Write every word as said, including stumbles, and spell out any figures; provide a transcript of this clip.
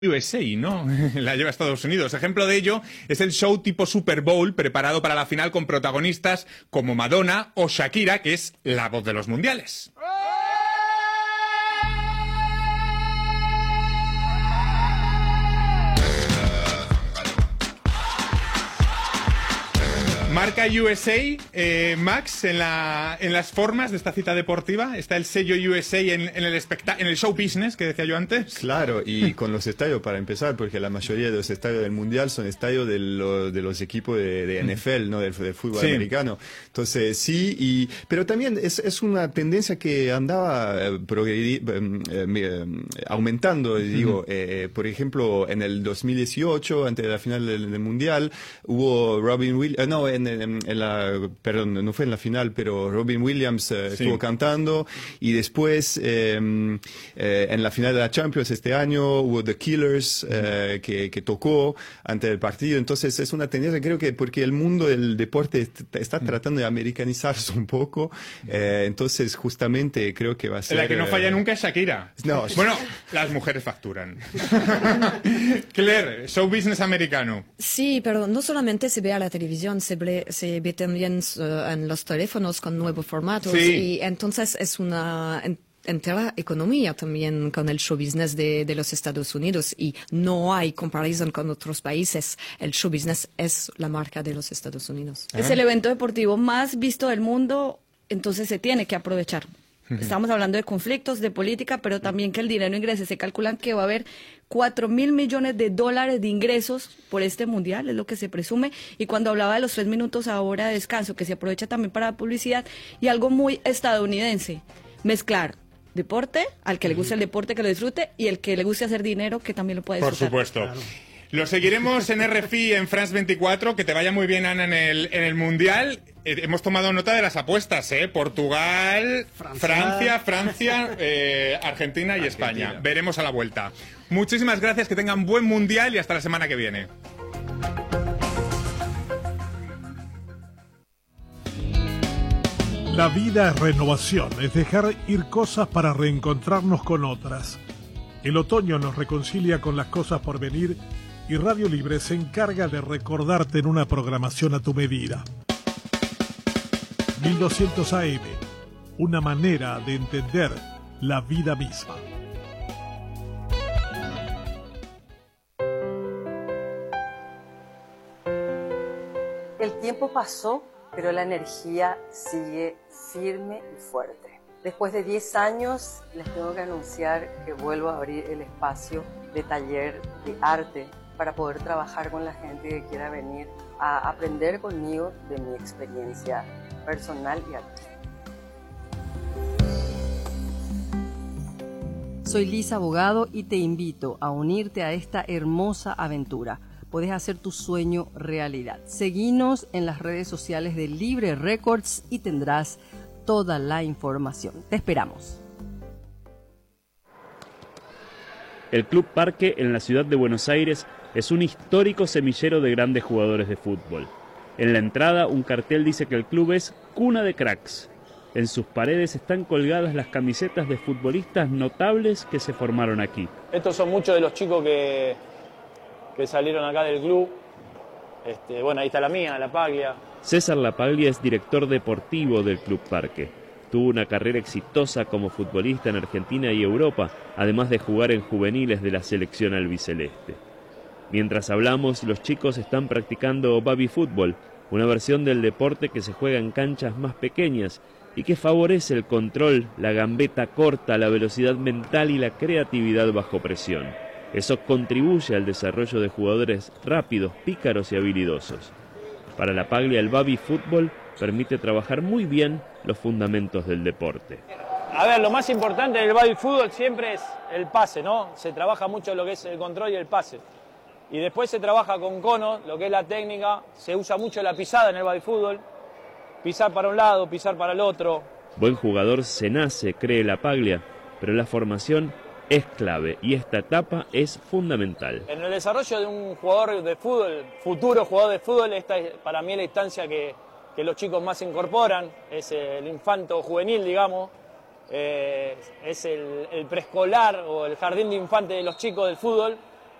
U S A, ¿no? La lleva a Estados Unidos. Ejemplo de ello es el show tipo Super Bowl preparado para la final con protagonistas como Madonna o Shakira, que es la voz de los mundiales. Marca U S A, eh, Max, en, la, en las formas de esta cita deportiva. Está el sello U S A en, en, el, en el show business, que decía yo antes. Claro, y con los estadios para empezar, porque la mayoría de los estadios del Mundial son estadios de, lo, de los equipos de, de N F L, ¿no? Del, del fútbol sí. americano. Entonces, sí, y, pero también es, es una tendencia que andaba eh, progredi, eh, eh, aumentando, digo. Eh, por ejemplo, en el dos mil dieciocho, antes de la final del, del Mundial, hubo Robin Williams, eh, no, en En, en la, perdón, no fue en la final, pero Robin Williams eh, sí. estuvo cantando, y después eh, eh, en la final de la Champions este año hubo The Killers eh, que, que tocó antes del partido. Entonces es una tendencia, creo que porque el mundo del deporte está tratando de americanizarse un poco, eh, entonces justamente creo que va a ser... La que no falla eh, nunca es Shakira. No. Bueno, las mujeres facturan. Claire, show business americano. Sí, pero no solamente se ve a la televisión, se ve se ve también uh, en los teléfonos con nuevos formatos, sí. Y entonces es una en, entera economía también con el show business de, de los Estados Unidos, y no hay comparación con otros países. El show business es la marca de los Estados Unidos. Es el evento deportivo más visto del mundo, entonces se tiene que aprovechar. Estamos hablando de conflictos, de política, pero también que el dinero ingrese. Se calculan que va a haber cuatro mil millones de dólares de ingresos por este mundial, es lo que se presume. Y cuando hablaba de los tres minutos ahora de descanso, que se aprovecha también para publicidad, y algo muy estadounidense, mezclar deporte, al que le guste el deporte que lo disfrute, y el que le guste hacer dinero que también lo puede disfrutar. Por supuesto. Claro. Lo seguiremos en R F I, en France veinticuatro. Que te vaya muy bien, Ana, en el, en el Mundial. Eh, hemos tomado nota de las apuestas, ¿eh? Portugal, Francia, Francia, Francia eh, Argentina y Argentina. España. Veremos a la vuelta. Muchísimas gracias, que tengan buen Mundial y hasta la semana que viene. La vida es renovación, es dejar ir cosas para reencontrarnos con otras. El otoño nos reconcilia con las cosas por venir, y Radio Libre se encarga de recordarte en una programación a tu medida. mil doscientos A M, una manera de entender la vida misma. El tiempo pasó, pero la energía sigue firme y fuerte. Después de diez años, les tengo que anunciar que vuelvo a abrir el espacio de taller de arte para poder trabajar con la gente que quiera venir a aprender conmigo de mi experiencia personal y artística. Soy Lisa Abogado y te invito a unirte a esta hermosa aventura. Puedes hacer tu sueño realidad. Seguinos en las redes sociales de Libre Records y tendrás toda la información. Te esperamos. El Club Parque en la ciudad de Buenos Aires es un histórico semillero de grandes jugadores de fútbol. En la entrada, un cartel dice que el club es cuna de cracks. En sus paredes están colgadas las camisetas de futbolistas notables que se formaron aquí. Estos son muchos de los chicos que, que salieron acá del club. Este, bueno, ahí está la mía, La Paglia. César La Paglia es director deportivo del Club Parque. Tuvo una carrera exitosa como futbolista en Argentina y Europa, además de jugar en juveniles de la selección albiceleste. Mientras hablamos, los chicos están practicando baby fútbol, una versión del deporte que se juega en canchas más pequeñas y que favorece el control, la gambeta corta, la velocidad mental y la creatividad bajo presión. Eso contribuye al desarrollo de jugadores rápidos, pícaros y habilidosos. Para La Paglia, el baby fútbol permite trabajar muy bien los fundamentos del deporte. A ver, lo más importante del baby fútbol siempre es el pase, ¿no? Se trabaja mucho lo que es el control y el pase. Y después se trabaja con conos, lo que es la técnica. Se usa mucho la pisada en el baby fútbol. Pisar para un lado, pisar para el otro. Buen jugador se nace, cree La Paglia, pero la formación es clave y esta etapa es fundamental. En el desarrollo de un jugador de fútbol, futuro jugador de fútbol, esta es para mí la instancia que, que los chicos más incorporan. Es el infanto juvenil, digamos. Eh, es el, el preescolar o el jardín de infantes de los chicos del fútbol.